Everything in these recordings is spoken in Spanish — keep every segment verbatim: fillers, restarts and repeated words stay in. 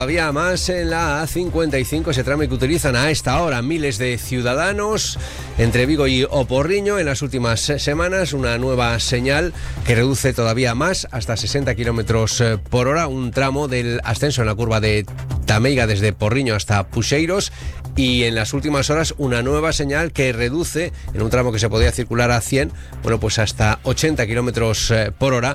Todavía más en la A cincuenta y cinco, ese tramo que utilizan a esta hora miles de ciudadanos entre Vigo y Oporriño en las últimas semanas. Una nueva señal que reduce todavía más hasta sesenta kilómetros por hora, un tramo del ascenso en la curva de Tameiga desde Porriño hasta Puxeiros. Y en las últimas horas una nueva señal que reduce en un tramo que se podía circular a cien, bueno, pues hasta ochenta kilómetros por hora,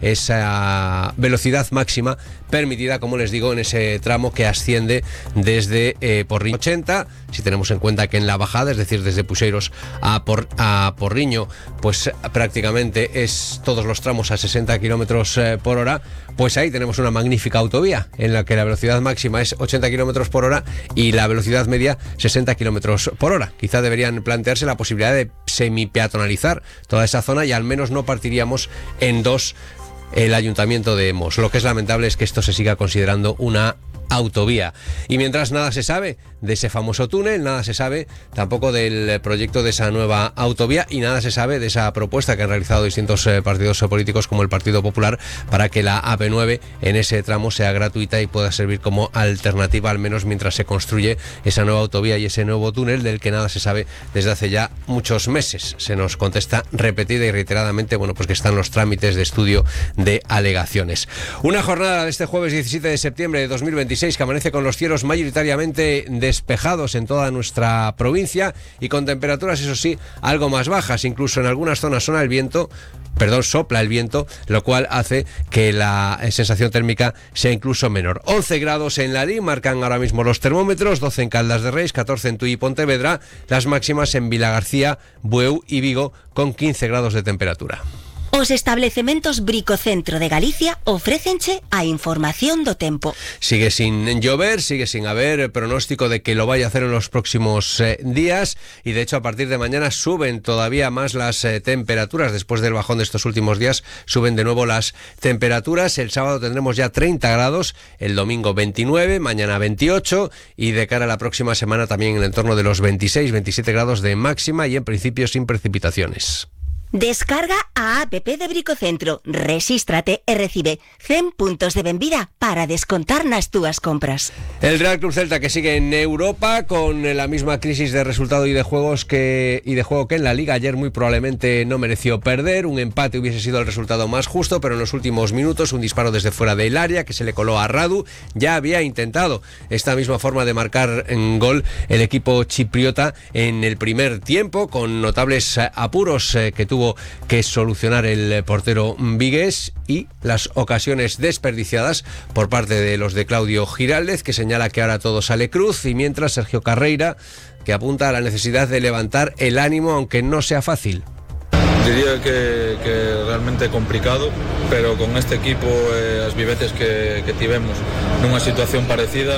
esa velocidad máxima permitida, como les digo, en ese tramo que asciende desde eh, Porriño ochenta. Si tenemos en cuenta que en la bajada, es decir, desde Puxeiros a, Por, a Porriño, pues prácticamente es todos los tramos a sesenta kilómetros por hora, pues ahí tenemos una magnífica autovía en la que la velocidad máxima es ochenta kilómetros por hora y la velocidad media sesenta kilómetros por hora. Quizá deberían plantearse la posibilidad de semi-peatonalizar toda esa zona y al menos no partiríamos en dos el Ayuntamiento de Mos. Lo que es lamentable es que esto se siga considerando una autovía. Y mientras nada se sabe de ese famoso túnel, nada se sabe tampoco del proyecto de esa nueva autovía y nada se sabe de esa propuesta que han realizado distintos eh, partidos políticos como el Partido Popular para que la A P nueve en ese tramo sea gratuita y pueda servir como alternativa, al menos mientras se construye esa nueva autovía y ese nuevo túnel del que nada se sabe desde hace ya muchos meses. Se nos contesta repetida y reiteradamente, bueno, pues que están los trámites de estudio de alegaciones. Una jornada de este jueves diecisiete de septiembre de dos mil veintiséis que amanece con los cielos mayoritariamente despejados en toda nuestra provincia y con temperaturas, eso sí, algo más bajas. Incluso en algunas zonas sopla el viento, perdón, sopla el viento, lo cual hace que la sensación térmica sea incluso menor. once grados en Lalín marcan ahora mismo los termómetros, doce en Caldas de Reis, catorce en Tui y Pontevedra, las máximas en Vilagarcía, Bueu y Vigo con quince grados de temperatura. Os establecementos Bricocentro de Galicia ofrécenche a información do tempo. Sigue sin llover, sigue sin haber pronóstico de que lo vaya a hacer en los próximos eh, días y de hecho a partir de mañana suben todavía más las eh, temperaturas. Después del bajón de estos últimos días suben de nuevo las temperaturas. El sábado tendremos ya treinta grados, el domingo veintinueve, mañana veintiocho y de cara a la próxima semana también en el entorno de los veintiséis, veintisiete grados de máxima y en principio sin precipitaciones. Descarga a app de Bricocentro, resístrate e recibe cien puntos de benvida para descontar nas túas compras. El Real Club Celta que sigue en Europa con la misma crisis de resultado y de juegos que y de juego que en la Liga. Ayer muy probablemente no mereció perder, un empate hubiese sido el resultado más justo, pero en los últimos minutos un disparo desde fuera del área que se le coló a Radu. Ya había intentado esta misma forma de marcar en gol el equipo chipriota en el primer tiempo, con notables apuros eh, que tuvo que solucionar el portero vigués y las ocasiones desperdiciadas por parte de los de Claudio Giraldez, que señala que ahora todo sale cruz, y mientras Sergio Carreira, que apunta a la necesidad de levantar el ánimo aunque no sea fácil. Diría que, que realmente complicado, pero con este equipo eh, as vivetes que, que tivemos nunha situación parecida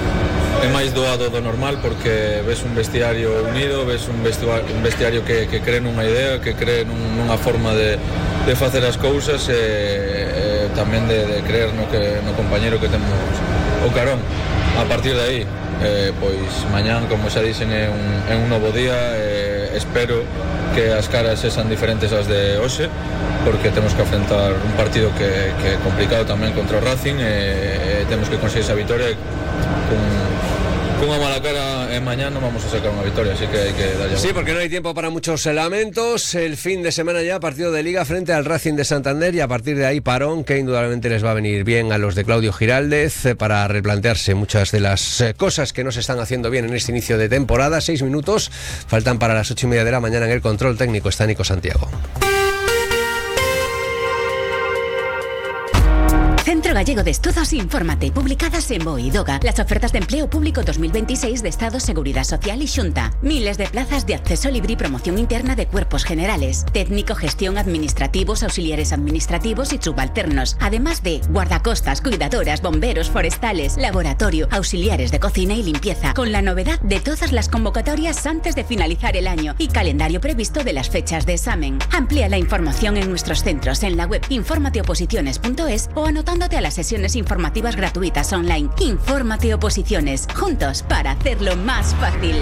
é máis doado do normal, porque ves un vestiario unido, ves un vestiario, un vestiario que, que cree nunha idea, que cree nun, nunha forma de, de facer as cousas e, e tamén de, de creer no, que, no compañero que temos o carón. A partir de aí, eh, pois mañán, como xa dixen, é un, é un novo día e espero que as caras sexan diferentes ás de hoxe, porque temos que afrontar un partido que, que é complicado tamén contra o Racing e, e temos que conseguir esa vitoria con unha mala cara en mañana non vamos a sacar unha victoria, así que hai que darlle. Sí, porque no hay tiempo para muchos lamentos. El fin de semana ya partido de Liga frente al Racing de Santander y a partir de ahí parón que indudablemente les va a venir bien a los de Claudio Giraldez para replantearse muchas de las cosas que no se están haciendo bien en este inicio de temporada. Seis minutos faltan para las ocho y media de la mañana. En el control técnico está Nico Santiago. Centro Gallego de Estudos Infórmate, publicadas en Boidoga. Las ofertas de empleo público dos mil veintiséis de Estado, Seguridad Social y Xunta. Miles de plazas de acceso libre y promoción interna de cuerpos generales. Técnico, gestión, administrativos, auxiliares administrativos y subalternos. Además de guardacostas, cuidadoras, bomberos, forestales, laboratorio, auxiliares de cocina y limpieza. Con la novedad de todas las convocatorias antes de finalizar el año y calendario previsto de las fechas de examen. Amplía la información en nuestros centros en la web informateoposiciones punto es o anotando a las sesiones informativas gratuitas online. Infórmate Oposiciones, juntos para hacerlo más fácil.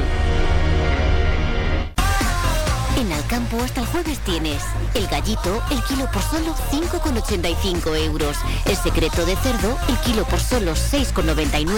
En Alcampo hasta el jueves tienes el gallito, el kilo por solo cinco con ochenta y cinco euros. El secreto de cerdo, el kilo por solo seis con noventa y nueve.